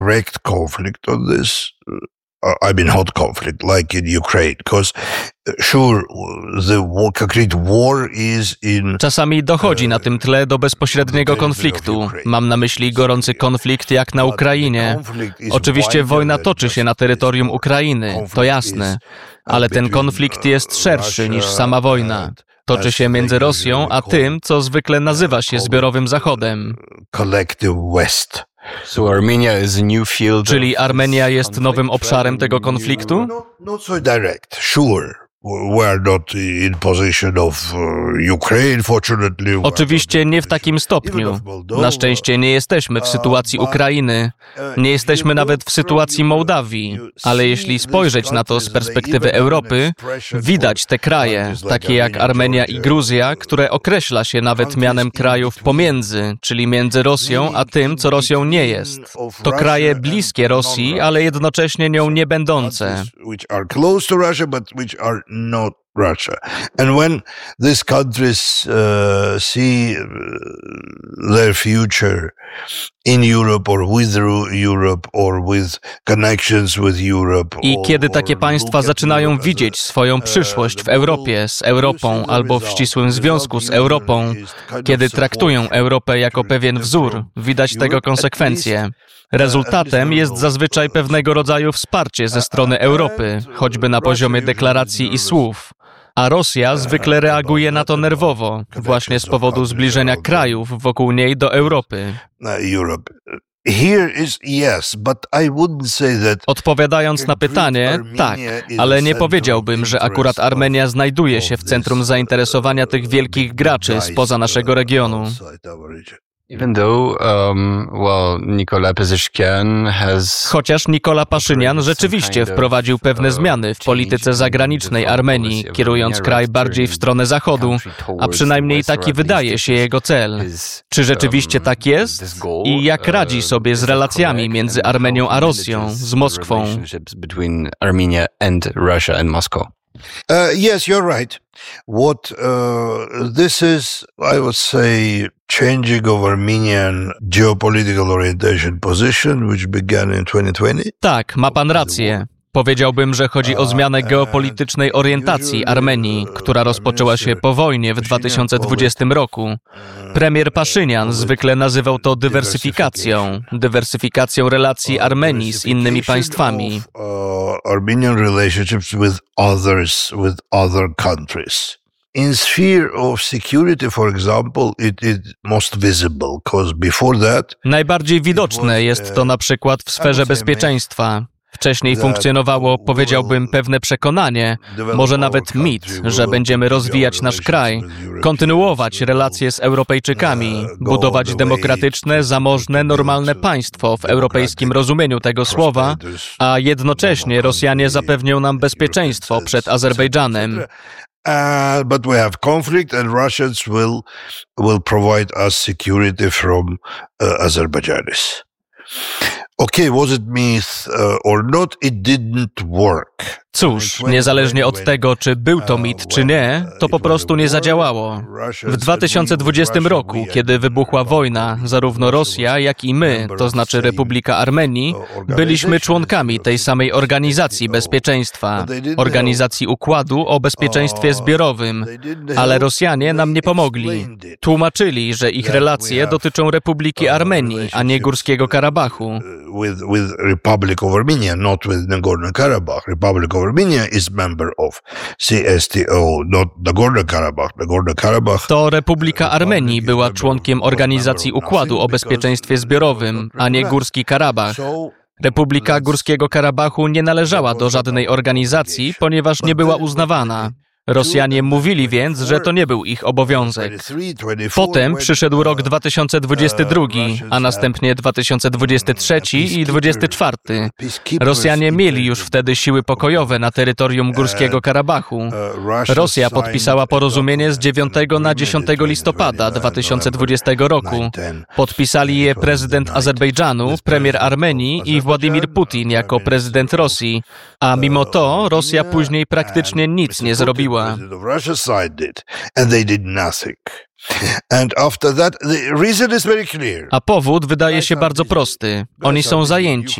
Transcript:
direct conflict on this. Hot conflict, like in Ukraine, because sure, the concrete war is in. Czasami dochodzi na tym tle do bezpośredniego konfliktu. Mam na myśli gorący konflikt jak na Ukrainie. Oczywiście wojna toczy się na terytorium Ukrainy, to jasne, ale ten konflikt jest szerszy niż sama wojna. Toczy się między Rosją a tym, co zwykle nazywa się zbiorowym Zachodem. Collective West. Czyli Armenia jest nowym obszarem tego konfliktu? Not so direct, sure. We're not in possession of Ukraine, fortunately. Oczywiście nie w takim stopniu. Na szczęście nie jesteśmy w sytuacji Ukrainy. Nie jesteśmy nawet w sytuacji Mołdawii. Ale jeśli spojrzeć na to z perspektywy Europy, widać te kraje, takie jak Armenia i Gruzja, które określa się nawet mianem krajów pomiędzy, czyli między Rosją a tym, co Rosją nie jest. To kraje bliskie Rosji, ale jednocześnie nią nie będące. Not Russia. And when these countries see their future in Europe or with Europe or with connections with Europe. I kiedy takie państwa zaczynają widzieć swoją przyszłość w Europie, z Europą albo w ścisłym związku z Europą, kiedy traktują Europę jako pewien wzór, widać tego konsekwencje. Rezultatem jest zazwyczaj pewnego rodzaju wsparcie ze strony Europy, choćby na poziomie deklaracji i słów. A Rosja zwykle reaguje na to nerwowo, właśnie z powodu zbliżenia krajów wokół niej do Europy. Odpowiadając na pytanie, tak, ale nie powiedziałbym, że akurat Armenia znajduje się w centrum zainteresowania tych wielkich graczy spoza naszego regionu. Chociaż Nikola Paszynian rzeczywiście wprowadził pewne zmiany w polityce zagranicznej Armenii, kierując kraj bardziej w stronę Zachodu, a przynajmniej taki wydaje się jego cel. Czy rzeczywiście tak jest? I jak radzi sobie z relacjami między Armenią a Rosją, z Moskwą? Yes, you're right. This is, I would say, changing of Armenian geopolitical orientation position, which began in 2020. Tak, ma pan rację. Powiedziałbym, że chodzi o zmianę geopolitycznej orientacji Armenii, która rozpoczęła się po wojnie w 2020 roku. Premier Paszynian zwykle nazywał to dywersyfikacją relacji Armenii z innymi państwami. Armenian relationships with other countries. In sphere of security, for example, it is most visible, because before that... Najbardziej widoczne jest to na przykład w sferze bezpieczeństwa. Wcześniej funkcjonowało, powiedziałbym, pewne przekonanie, może nawet mit, że będziemy rozwijać nasz kraj, kontynuować relacje z Europejczykami, budować demokratyczne, zamożne, normalne państwo w europejskim rozumieniu tego słowa, a jednocześnie Rosjanie zapewnią nam bezpieczeństwo przed Azerbejdżanem. But we have conflict and Russians will provide us security from Azerbaijanis. Okay, was it myth or not, it didn't work. Cóż, niezależnie od tego, czy był to mit, czy nie, to po prostu nie zadziałało. W 2020 roku, kiedy wybuchła wojna, zarówno Rosja, jak i my, to znaczy Republika Armenii, byliśmy członkami tej samej Organizacji Bezpieczeństwa, Organizacji Układu o Bezpieczeństwie Zbiorowym, ale Rosjanie nam nie pomogli. Tłumaczyli, że ich relacje dotyczą Republiki Armenii, a nie Górskiego Karabachu. With Republic of Armenia, not with Nagorno-Karabakh. Republic of Armenia is member of CSTO, not Nagorno-Karabakh. Nagorno-Karabakh. To Republika Armenii była członkiem Organizacji Układu o Bezpieczeństwie Zbiorowym, a nie Górski Karabach. Republika Górskiego Karabachu nie należała do żadnej organizacji, ponieważ nie była uznawana. Rosjanie mówili więc, że to nie był ich obowiązek. Potem przyszedł rok 2022, a następnie 2023 i 2024. Rosjanie mieli już wtedy siły pokojowe na terytorium Górskiego Karabachu. Rosja podpisała porozumienie z 9 na 10 listopada 2020 roku. Podpisali je prezydent Azerbejdżanu, premier Armenii i Władimir Putin jako prezydent Rosji. A mimo to Rosja później praktycznie nic nie zrobiła. A powód wydaje się bardzo prosty. Oni są zajęci.